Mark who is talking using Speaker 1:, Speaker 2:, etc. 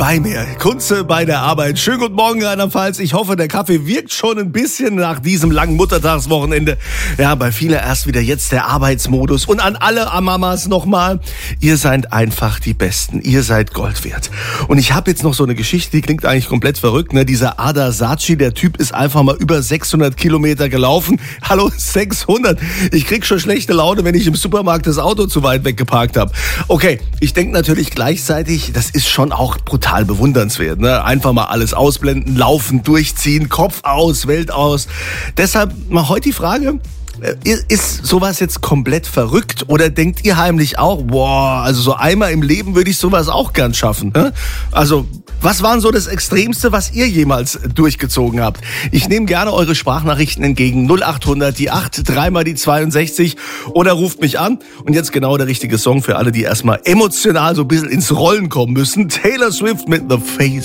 Speaker 1: bei mir. Kunze bei der Arbeit. Schönen guten Morgen, Rheinland-Pfalz. Ich hoffe, der Kaffee wirkt schon ein bisschen nach diesem langen Muttertagswochenende. Ja, bei vielen erst wieder jetzt der Arbeitsmodus. Und an alle Mamas nochmal, ihr seid einfach die Besten. Ihr seid Gold wert. Und ich habe jetzt noch so eine Geschichte, die klingt eigentlich komplett verrückt. Ne? Dieser Ada Saci, der Typ ist einfach mal über 600 Kilometer gelaufen. Hallo, 600. Ich krieg schon schlechte Laune, wenn ich im Supermarkt das Auto zu weit weggeparkt habe. Okay, ich denke natürlich gleichzeitig, das ist schon auch brutal bewundernswert. Ne? Einfach mal alles ausblenden, laufen, durchziehen, Kopf aus, Welt aus. Deshalb mal heute die Frage, ist sowas jetzt komplett verrückt oder denkt ihr heimlich auch, boah, also so einmal im Leben würde ich sowas auch gern schaffen? Ne? Also, was war so das Extremste, was ihr jemals durchgezogen habt? Ich nehme gerne eure Sprachnachrichten entgegen. 0800 die 8, 3 mal die 62 oder ruft mich an. Und jetzt genau der richtige Song für alle, die erstmal emotional so ein bisschen ins Rollen kommen müssen. Taylor Swift mit The Face.